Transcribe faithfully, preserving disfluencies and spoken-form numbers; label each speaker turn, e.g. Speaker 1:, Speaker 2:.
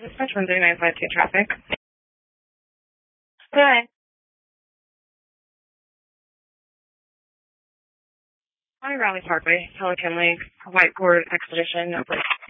Speaker 1: Dispatch one three nine five two traffic.
Speaker 2: Good.
Speaker 1: Hi, Raleigh Parkway, Pelican Lake, Whiteboard Expedition, no place.